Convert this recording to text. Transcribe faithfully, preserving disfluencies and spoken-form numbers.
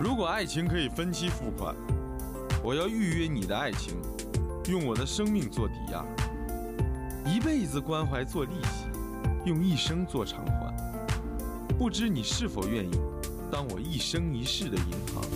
如果爱情可以分期付款，我要预约你的爱情，用我的生命做抵押，一辈子关怀做利息，用一生做偿还。不知你是否愿意当我一生一世的银行？